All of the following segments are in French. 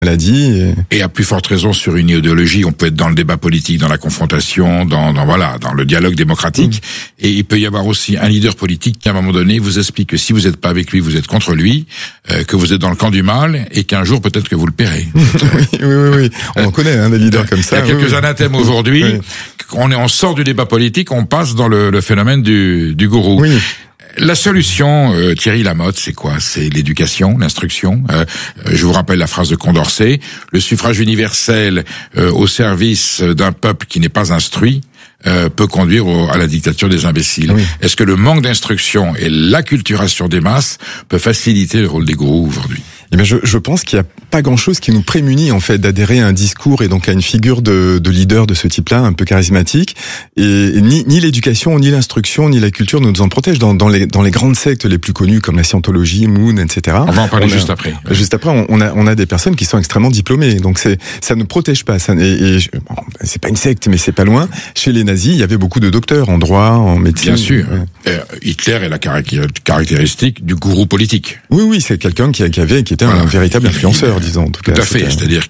maladie. Et à plus forte raison sur une idéologie, on peut être dans le débat politique, dans la confrontation, dans le dialogue démocratique. Et il peut y avoir aussi un leader politique qui, à un moment donné, vous explique que si vous n'êtes pas avec lui, vous êtes contre lui, que vous êtes dans le camp du mal, et qu'un jour peut-être que vous le paierez. Oui. On en connaît, des leaders comme ça. Il y a quelques anathèmes aujourd'hui. On sort du débat politique, on passe dans le phénomène du gourou. Oui. La solution, Thierry Lamotte, c'est quoi? C'est l'éducation, l'instruction. Je vous rappelle la phrase de Condorcet: le suffrage universel au service d'un peuple qui n'est pas instruit peut conduire à la dictature des imbéciles. Oui. Est-ce que le manque d'instruction et l'acculturation des masses peut faciliter le rôle des gourous aujourd'hui? Eh bien, je pense qu'il n'y a pas grand-chose qui nous prémunit en fait d'adhérer à un discours et donc à une figure de leader de ce type-là, un peu charismatique. Et ni l'éducation, ni l'instruction, ni la culture nous en protègent. Dans les grandes sectes les plus connues comme la Scientologie, Moon, etc. On va en parler juste après. Juste après, on a des personnes qui sont extrêmement diplômées. Donc ça ne protège pas. C'est pas une secte, mais c'est pas loin. Chez les nazis, il y avait beaucoup de docteurs en droit, en médecine. Bien sûr. Hitler est la caractéristique du gourou politique. Oui, c'est quelqu'un qui était un véritable influenceur, disons, en tout cas. Tout à fait. C'est-à-dire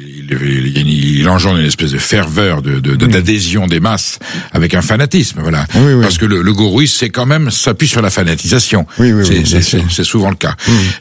qu'il engendre une espèce de ferveur, d'adhésion des masses avec un fanatisme, voilà. Oui. Parce que le gourouisme, c'est quand même, s'appuie sur la fanatisation. C'est souvent le cas.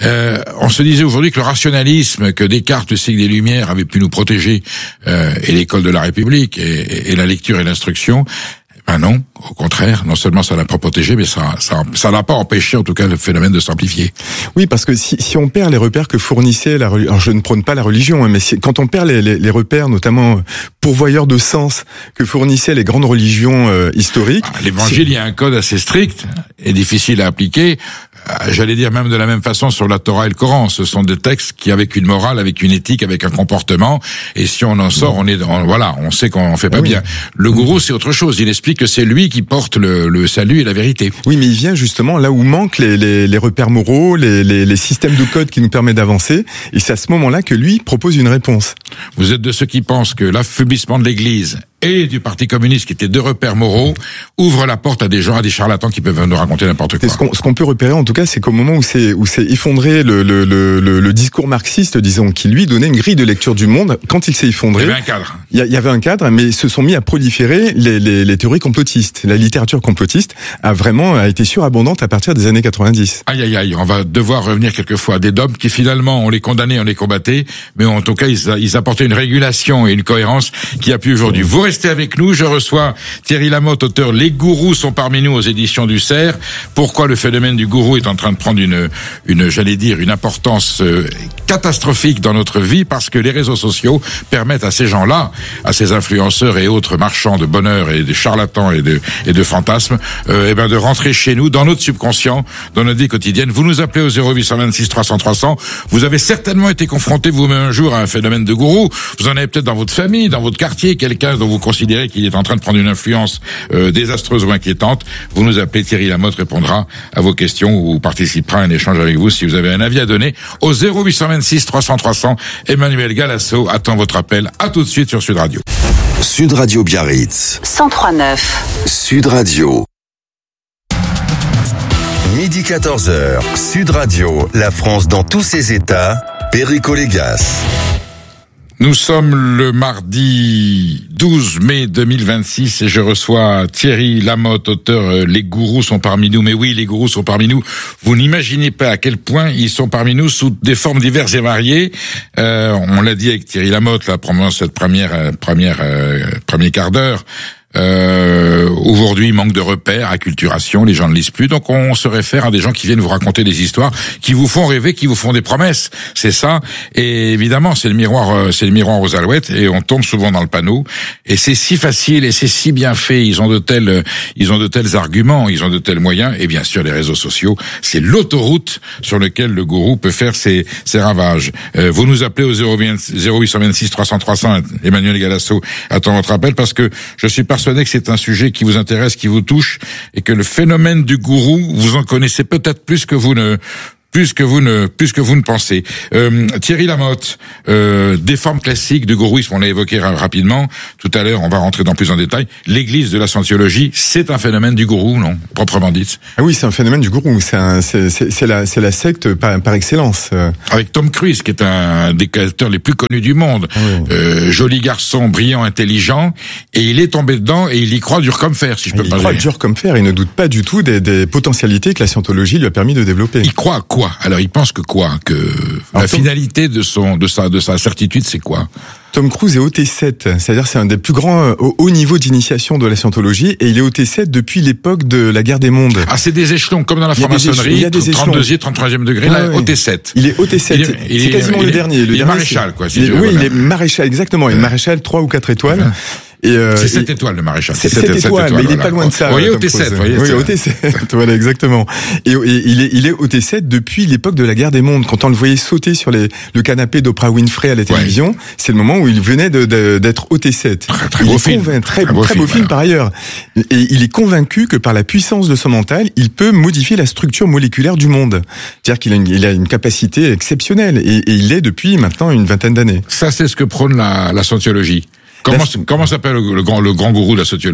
On se disait aujourd'hui que le rationalisme, que Descartes, le siècle des Lumières, avait pu nous protéger, et l'école de la République, et la lecture et l'instruction. Ben non, au contraire, non seulement ça l'a pas protégé, mais ça l'a pas empêché, en tout cas, le phénomène de s'amplifier. Oui, parce que si on perd les repères que fournissait la religion, alors je ne prône pas la religion, mais quand on perd les repères, notamment pourvoyeurs de sens, que fournissaient les grandes religions historiques. L'évangile, il y a un code assez strict et difficile à appliquer. J'allais dire même de la même façon sur la Torah et le Coran. Ce sont des textes qui, avec une morale, avec une éthique, avec un comportement, et si on en sort, on sait qu'on fait pas bien. Le gourou, c'est autre chose. Il explique que c'est lui qui porte le salut et la vérité. Oui, mais il vient justement là où manquent les repères moraux, les systèmes de code qui nous permettent d'avancer, et c'est à ce moment-là que lui propose une réponse. Vous êtes de ceux qui pensent que l'affaiblissement de l'Église et du Parti communiste, qui étaient deux repères moraux, ouvre la porte à des charlatans qui peuvent nous raconter n'importe quoi. Ce qu'on peut repérer, en tout cas, c'est qu'au moment où c'est effondré le discours marxiste, disons, qui lui donnait une grille de lecture du monde, quand il s'est effondré, il y avait un cadre. Il y avait un cadre, mais se sont mis à proliférer les théories complotistes. La littérature complotiste a été surabondante à partir des années 90. Aïe, on va devoir revenir quelquefois à des dogmes qui finalement, on les condamnait, on les combattait, mais en tout cas, ils apportaient une régulation et une cohérence qui a pu aujourd'hui. Vous restez avec nous, je reçois Thierry Lamotte, auteur Les gourous sont parmi nous aux éditions du Cerf. Pourquoi le phénomène du gourou est en train de prendre une importance catastrophique dans notre vie, parce que les réseaux sociaux permettent à ces gens-là, à ces influenceurs et autres marchands de bonheur et des charlatans et de fantasmes, de rentrer chez nous, dans notre subconscient, dans notre vie quotidienne. Vous nous appelez au 0826 300 300. Vous avez certainement été confronté vous-même un jour à un phénomène de gourou. Vous en avez peut-être dans votre famille, dans votre quartier, quelqu'un dont vous considérez qu'il est en train de prendre une influence désastreuse ou inquiétante. Vous nous appelez, Thierry Lamotte répondra à vos questions ou participera à un échange avec vous si vous avez un avis à donner au 0826 300 300. Emmanuel Galasso attend votre appel. À tout de suite sur Sud Radio. Sud Radio Biarritz 103.9. Sud Radio. Midi 14h, Sud Radio, la France dans tous ses états, Perico Légas. Nous sommes le mardi 12 mai 2026 et je reçois Thierry Lamotte, auteur Les gourous sont parmi nous. Mais oui, les gourous sont parmi nous. Vous n'imaginez pas à quel point ils sont parmi nous sous des formes diverses et variées. On l'a dit avec Thierry Lamotte là pendant cette premier quart d'heure. Aujourd'hui, manque de repères, acculturation, les gens ne lisent plus, donc on se réfère à des gens qui viennent vous raconter des histoires, qui vous font rêver, qui vous font des promesses. C'est ça. Et évidemment, c'est le miroir aux alouettes, et on tombe souvent dans le panneau. Et c'est si facile et c'est si bien fait. Ils ont de tels arguments, ils ont de tels moyens. Et bien sûr, les réseaux sociaux, c'est l'autoroute sur laquelle le gourou peut faire ses ravages. Vous nous appelez au 0826 300 300. Emmanuel Galasso attend votre appel parce que je suis persuadé que c'est un sujet qui vous intéresse, qui vous touche, et que le phénomène du gourou, vous en connaissez peut-être plus que vous ne plus que vous ne pensez. Thierry Lamotte, des formes classiques de gourouisme, on l'a évoqué rapidement. Tout à l'heure, on va rentrer dans plus en détail. L'église de la scientologie, c'est un phénomène du gourou, non? Proprement dit. Ah oui, c'est un phénomène du gourou. C'est la secte par excellence. Avec Tom Cruise, qui est un des acteurs les plus connus du monde. Oui. Joli garçon, brillant, intelligent. Et il est tombé dedans et il y croit dur comme fer, si je peux pas dire. Il croit dur comme fer. Il ne doute pas du tout des potentialités que la scientologie lui a permis de développer. Il croit à quoi? Alors il pense que quoi? Que la finalité de sa certitude, c'est quoi? Tom Cruise est OT7, c'est-à-dire c'est un des plus grands hauts niveaux d'initiation de la scientologie, et il est OT7 depuis l'époque de la guerre des mondes. Ah, c'est des échelons, comme dans la franc-maçonnerie, il y a des 32e, 33e degré, là, OT7. Il est OT7, c'est quasiment le dernier. Il est maréchal, quoi. Oui, il est maréchal, exactement, il est maréchal 3 ou 4 étoiles. C'est 7 étoiles le maréchal. C'est 7 étoiles, mais il est pas loin de ça. Oui, OT7. Oui, OT7, voilà, exactement. Et il est OT7 depuis l'époque de la guerre des mondes. Quand on le voyait sauter sur le canapé d'Oprah Winfrey à la télévision, c'est le moment où il venait d'être OT7. Très beau film. Très beau film par ailleurs. Et il est convaincu que par la puissance de son mental, il peut modifier la structure moléculaire du monde. C'est-à-dire qu'il a une capacité exceptionnelle. Et il l'est depuis maintenant une vingtaine d'années. Ça, c'est ce que prône la scientologie. Comment s'appelle le grand gourou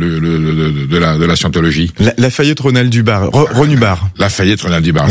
de la scientologie? Lafayette Ronald Dubar. Lafayette Ronald Dubar,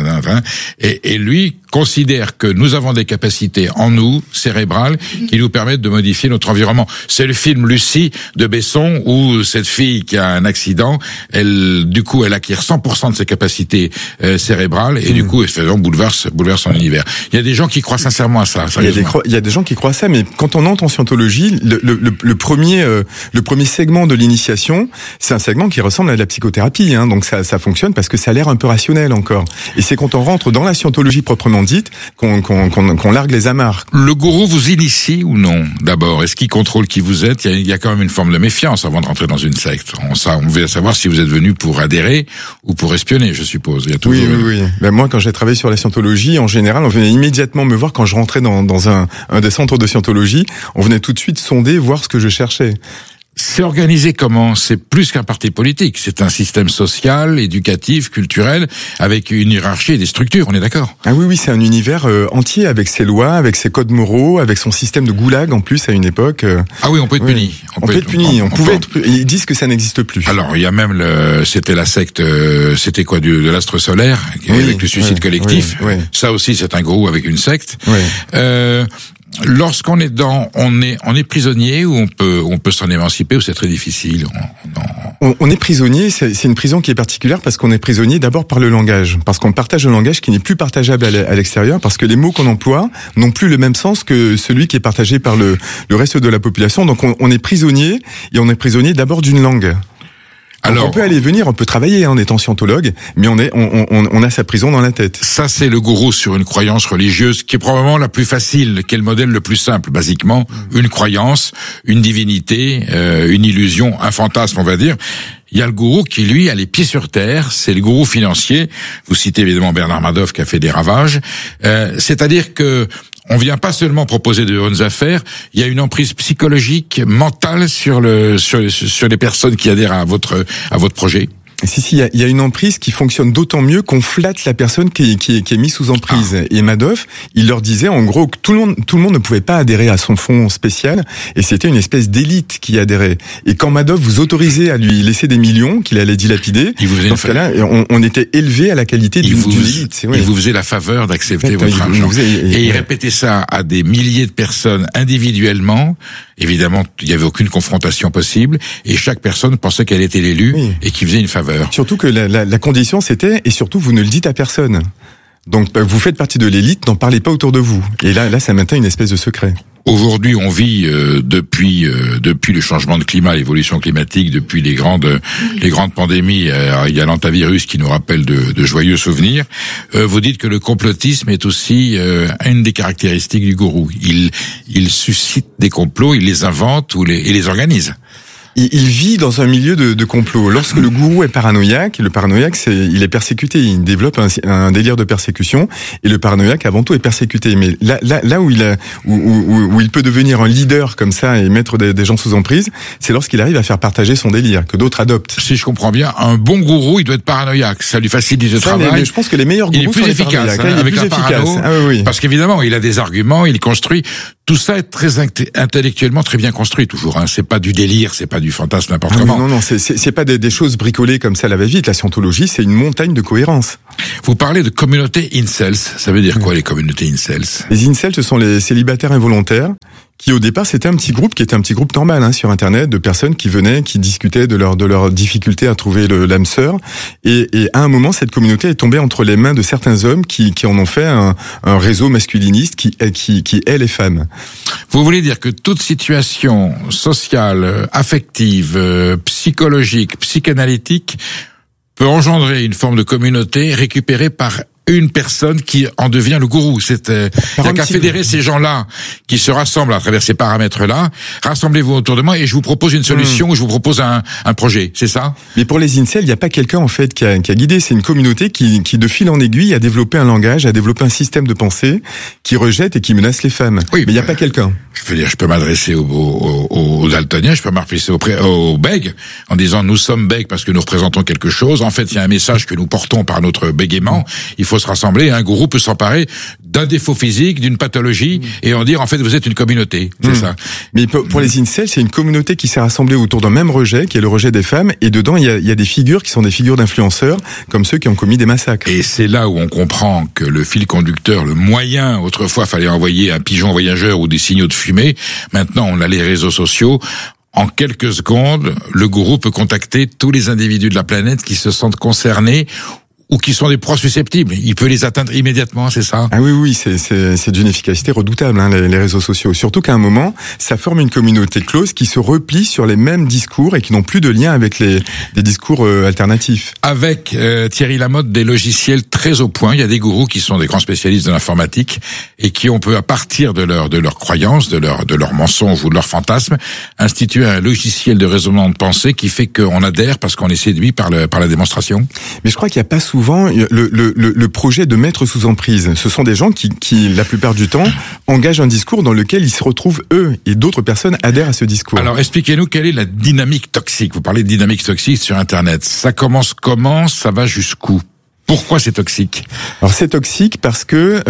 et lui considère que nous avons des capacités en nous, cérébrales, qui nous permettent de modifier notre environnement. C'est le film Lucie de Besson, où cette fille qui a un accident, elle acquiert 100% de ses capacités cérébrales, et du coup, elle bouleverse son univers. Il y a des gens qui croient sincèrement à ça. Il y a des gens qui croient à ça, mais quand on entre en scientologie, le premier segment de l'initiation, c'est un segment qui ressemble à de la psychothérapie, hein, donc ça fonctionne parce que ça a l'air un peu rationnel encore. Et c'est quand on rentre dans la scientologie proprement dite qu'on largue les amarres. Le gourou vous initie ou non? D'abord, est-ce qu'il contrôle qui vous êtes? Il y a quand même une forme de méfiance avant de rentrer dans une secte. On veut savoir si vous êtes venu pour adhérer ou pour espionner, je suppose. Il y a toujours oui. Ben moi, quand j'ai travaillé sur la scientologie, en général, on venait immédiatement me voir quand je rentrais dans un des centres de scientologie. On venait tout de suite sonder, voir ce que je cherchais. C'est organisé comment? C'est plus qu'un parti politique. C'est un système social, éducatif, culturel, avec une hiérarchie et des structures, on est d'accord? Ah oui, c'est un univers entier, avec ses lois, avec ses codes moraux, avec son système de goulag en plus à une époque. Ah oui, on peut être puni. On peut être puni. Ils disent que ça n'existe plus. Alors, il y a même c'était la secte, c'était quoi, de l'astre solaire, avec le suicide collectif. Oui. Ça aussi, c'est un gourou avec une secte. Oui. Lorsqu'on est dedans, on est prisonnier ou on peut s'en émanciper ou c'est très difficile? On est prisonnier, c'est une prison qui est particulière parce qu'on est prisonnier d'abord par le langage, parce qu'on partage un langage qui n'est plus partageable à l'extérieur, parce que les mots qu'on emploie n'ont plus le même sens que celui qui est partagé par le reste de la population. Donc on est prisonnier, et on est prisonnier d'abord d'une langue. Alors, on peut aller venir, on peut travailler en étant scientologue, mais on a sa prison dans la tête. Ça, c'est le gourou sur une croyance religieuse qui est probablement la plus facile, qui est le modèle le plus simple, basiquement. Une croyance, une divinité, une illusion, un fantasme, on va dire. Il y a le gourou qui, lui, a les pieds sur terre, c'est le gourou financier. Vous citez évidemment Bernard Madoff qui a fait des ravages. C'est-à-dire que on vient pas seulement proposer de bonnes affaires, il y a une emprise psychologique, mentale sur les personnes qui adhèrent à votre projet. Si, il y a une emprise qui fonctionne d'autant mieux qu'on flatte la personne qui est mise sous emprise. Et Madoff, il leur disait en gros que tout le monde ne pouvait pas adhérer à son fonds spécial, et c'était une espèce d'élite qui adhérait. Et quand Madoff vous autorisait à lui laisser des millions qu'il allait dilapider, dans ce cas-là, on était élevé à la qualité d'une élite. Il vous faisait la faveur d'accepter votre argent. Et il répétait ça à des milliers de personnes individuellement. Évidemment, il n'y avait aucune confrontation possible, et chaque personne pensait qu'elle était l'élue et qu'il faisait une faveur. Surtout que la condition c'était, et surtout vous ne le dites à personne. Donc vous faites partie de l'élite, n'en parlez pas autour de vous. Et là ça maintient une espèce de secret. Aujourd'hui, on vit depuis le changement de climat, l'évolution climatique, depuis les grandes pandémies. Il y a l'antavirus qui nous rappelle de joyeux souvenirs. Vous dites que le complotisme est aussi une des caractéristiques du gourou. Il suscite des complots, il les invente et les organise. il vit dans un milieu de complot. Lorsque le gourou est paranoïaque, il est persécuté, il développe un délire de persécution, et le paranoïaque avant tout est persécuté. Mais là où il peut devenir un leader comme ça et mettre des gens sous emprise, c'est lorsqu'il arrive à faire partager son délire, que d'autres adoptent. Si je comprends bien, un bon gourou, il doit être paranoïaque. Ça lui facilite le travail. Mais je pense que les meilleurs gourous sont efficaces, avec la parano, parce qu'évidemment, il a des arguments, il construit. Tout ça est très intellectuellement très bien construit toujours. C'est pas du délire, c'est pas du fantasme n'importe comment. Non, c'est pas des choses bricolées comme ça à la va-vite. La scientologie, c'est une montagne de cohérence. Vous parlez de communauté incels. Ça veut dire quoi, les communautés incels? Les incels, ce sont les célibataires involontaires qui au départ c'était un petit groupe normal sur internet, de personnes qui venaient, qui discutaient de leur difficulté à trouver l'âme sœur, et à un moment cette communauté est tombée entre les mains de certains hommes qui en ont fait un réseau masculiniste qui hait les femmes. Vous voulez dire que toute situation sociale, affective, psychologique, psychanalytique peut engendrer une forme de communauté récupérée par une personne qui en devient le gourou. Il n'y a qu'à fédérer ces gens-là qui se rassemblent à travers ces paramètres-là. Rassemblez-vous autour de moi et je vous propose une solution, je vous propose un projet. C'est ça? Mais pour les incels, il n'y a pas quelqu'un en fait qui a guidé. C'est une communauté qui de fil en aiguille a développé un langage, a développé un système de pensée qui rejette et qui menace les femmes. Oui, mais il n'y a pas quelqu'un. Je peux m'adresser aux daltoniens, je peux m'adresser aux bègues en disant nous sommes bègues parce que nous représentons quelque chose. En fait, il y a un message que nous portons par notre bégaiement. Il faut se rassembler. Un gourou peut s'emparer d'un défaut physique, d'une pathologie, et en dire en fait vous êtes une communauté. C'est ça. Mais pour les incels, c'est une communauté qui s'est rassemblée autour d'un même rejet, qui est le rejet des femmes, et dedans il y a des figures qui sont des figures d'influenceurs, comme ceux qui ont commis des massacres. Et c'est là où on comprend que le fil conducteur, le moyen, autrefois fallait envoyer un pigeon voyageur ou des signaux de fumée, maintenant on a les réseaux sociaux. En quelques secondes, le gourou peut contacter tous les individus de la planète qui se sentent concernés ou qui sont des proches susceptibles. Il peut les atteindre immédiatement, c'est ça? Ah oui, c'est d'une efficacité redoutable, les réseaux sociaux. Surtout qu'à un moment, ça forme une communauté close qui se replie sur les mêmes discours et qui n'ont plus de lien avec des discours alternatifs. Avec Thierry Lamotte, des logiciels très au point. Il y a des gourous qui sont des grands spécialistes de l'informatique et qui on peut, à partir de leurs croyances, de leurs mensonges ou de leurs fantasmes, instituer un logiciel de raisonnement de pensée qui fait qu'on adhère parce qu'on est séduit par la démonstration. Mais je crois qu'il n'y a pas souvent le projet de mettre sous emprise. Ce sont des gens qui, la plupart du temps, engagent un discours dans lequel ils se retrouvent eux et d'autres personnes adhèrent à ce discours. Alors expliquez-nous quelle est la dynamique toxique. Vous parlez de dynamique toxique sur Internet. Ça commence comment? Ça va jusqu'où? Pourquoi c'est toxique? Alors c'est toxique parce que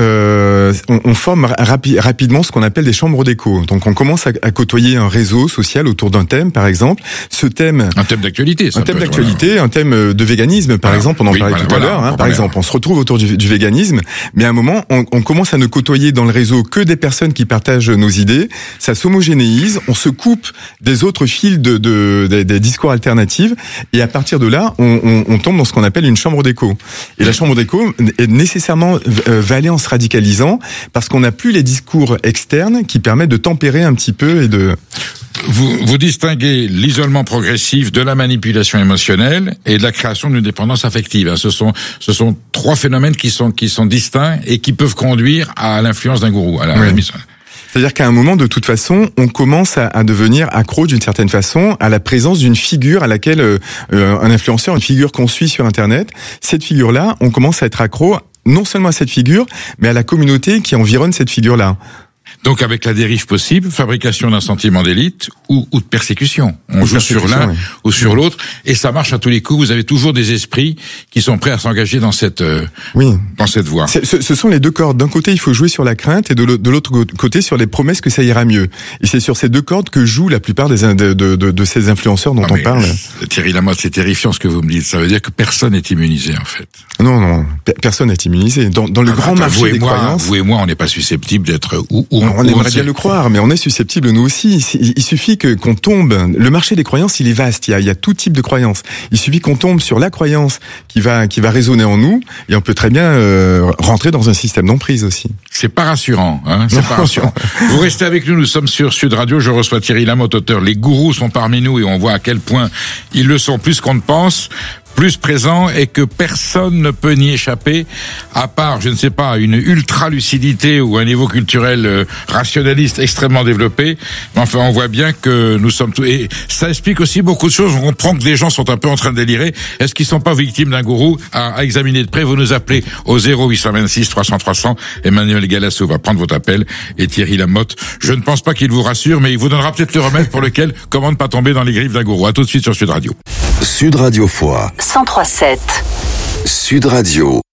on forme rapidement ce qu'on appelle des chambres d'écho. Donc on commence à côtoyer un réseau social autour d'un thème, par exemple. Ce thème, un thème d'actualité, un thème de véganisme, par exemple. On en parlait tout à l'heure. Par exemple, on se retrouve autour du véganisme, mais à un moment, on commence à ne côtoyer dans le réseau que des personnes qui partagent nos idées. Ça s'homogénéise, on se coupe des autres fils des discours alternatifs, et à partir de là, on tombe dans ce qu'on appelle une chambre d'écho. Et la chambre d'écho est nécessairement va aller en se radicalisant parce qu'on n'a plus les discours externes qui permettent de tempérer un petit peu et de... Vous distinguez l'isolement progressif de la manipulation émotionnelle et de la création d'une dépendance affective. Ce sont trois phénomènes qui sont distincts et qui peuvent conduire à l'influence d'un gourou, à la mise. C'est-à-dire qu'à un moment, de toute façon, on commence à devenir accro d'une certaine façon à la présence d'une figure à laquelle un influenceur, une figure qu'on suit sur Internet, cette figure-là, on commence à être accro non seulement à cette figure, mais à la communauté qui environne cette figure-là. Donc avec la dérive possible, fabrication d'un sentiment d'élite ou de persécution. On joue sur l'un ou sur l'autre et ça marche à tous les coups. Vous avez toujours des esprits qui sont prêts à s'engager dans cette voie. Ce sont les deux cordes. D'un côté, il faut jouer sur la crainte et de l'autre côté sur les promesses que ça ira mieux. Et c'est sur ces deux cordes que jouent la plupart de ces influenceurs dont on parle. Thierry Lamotte, c'est terrifiant ce que vous me dites. Ça veut dire que personne n'est immunisé en fait. Non, personne n'est immunisé. Dans le grand marché des croyances... Vous et moi, on n'est pas susceptibles d'être... On aimerait bien le croire, mais on est susceptible nous aussi. Il suffit qu'on tombe. Le marché des croyances, il est vaste. Il y a tout type de croyances. Il suffit qu'on tombe sur la croyance qui va résonner en nous, et on peut très bien rentrer dans un système d'emprise aussi. C'est pas rassurant, c'est pas rassurant. Vous restez avec nous. Nous sommes sur Sud Radio. Je reçois Thierry Lamotte, auteur. Les gourous sont parmi nous et on voit à quel point ils le sont plus qu'on ne pense. plus présent et que personne ne peut y échapper, à part, je ne sais pas, une ultra-lucidité ou un niveau culturel rationaliste extrêmement développé. Mais enfin, on voit bien que nous sommes tous... Et ça explique aussi beaucoup de choses. On comprend que des gens sont un peu en train de délirer. Est-ce qu'ils sont pas victimes d'un gourou? À examiner de près, vous nous appelez au 0826 300 300. Emmanuel Galasso va prendre votre appel et Thierry Lamotte, je ne pense pas qu'il vous rassure, mais il vous donnera peut-être le remède pour lequel, comment ne pas tomber dans les griffes d'un gourou. À tout de suite sur Sud Radio. Sud Radio Foix. 103.7. Sud Radio.